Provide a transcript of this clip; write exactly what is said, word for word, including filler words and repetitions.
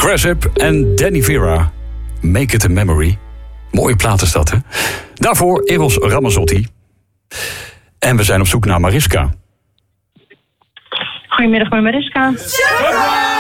Grasshop en Danny Vera. Make it a memory. Mooie plaat is dat, hè? Daarvoor Eros Ramazzotti. En we zijn op zoek naar Mariska. Goedemiddag, met Mariska. Surprise!